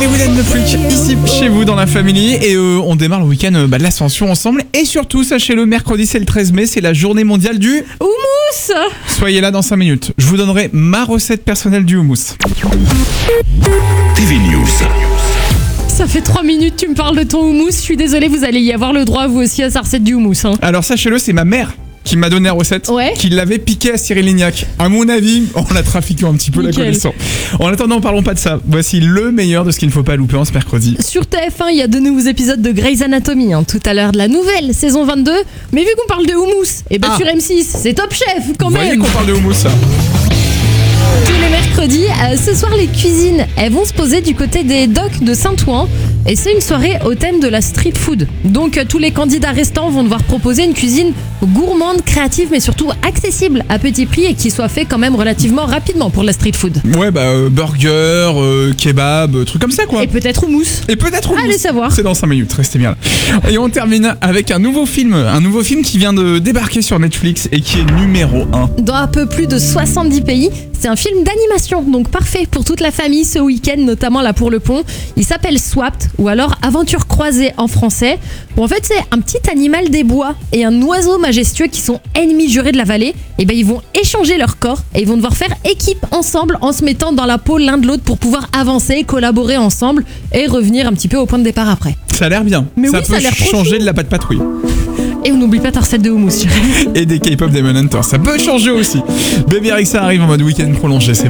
William Le Freak, ici chez vous dans la famille. Et on démarre le week-end de l'ascension ensemble. Et surtout, sachez-le, mercredi c'est le 13 mai, c'est la journée mondiale du houmous. Soyez là dans 5 minutes. Je vous donnerai ma recette personnelle du houmous. TV News. Ça fait 3 minutes tu me parles de ton houmous. Je suis désolée, vous allez y avoir le droit vous aussi à sa recette du houmous. Alors sachez-le, c'est ma mère qui m'a donné la recette, Ouais. qui l'avait piqué à Cyril Lignac. À mon avis, on l'a trafiqué un petit peu, Nickel. la connaissant. En attendant, parlons pas de ça. Voici le meilleur de ce qu'il ne faut pas louper en ce mercredi. Sur TF1, il y a de nouveaux épides de Grey's Anatomy. Tout à l'heure de la nouvelle saison 22. Mais vu qu'on parle de houmous, et Ah. sur M6, c'est Top Chef quand Vous voyez même. qu'on parle de houmous, ça. Tous les mercredis, ce soir les cuisines, elles vont se poser du côté des docks de Saint-Ouen. Et c'est une soirée au thème de la street food. Donc tous les candidats restants vont devoir proposer une cuisine gourmande, créative, mais surtout accessible à petit prix et qui soit fait quand même relativement rapidement pour la street food. Ouais, burger, kebab, trucs comme ça, quoi. Et peut-être houmous. Et peut-être houmous. Allez savoir. C'est dans 5 minutes, restez bien là. Et on termine avec un nouveau film qui vient de débarquer sur Netflix et qui est numéro 1. Dans un peu plus de 70 pays, c'est un film d'animation, donc parfait pour toute la famille ce week-end, notamment là pour le pont. Il s'appelle Swapped, ou alors Aventure croisée en français. Bon, en fait, c'est un petit animal des bois et un oiseau majestueux qui sont ennemis jurés de la vallée. Et ben, ils vont échanger leur corps et ils vont devoir faire équipe ensemble en se mettant dans la peau l'un de l'autre pour pouvoir avancer, collaborer ensemble et revenir un petit peu au point de départ après. Ça a l'air bien. Mais ça oui, peut ça a l'air trop changer chou. de la pâte patrouille. Et on n'oublie pas ta recette de houmous. Et des K-pop Demon Hunter. Ça peut changer aussi. Baby Rexha arrive en mode week-end prolongé, c'est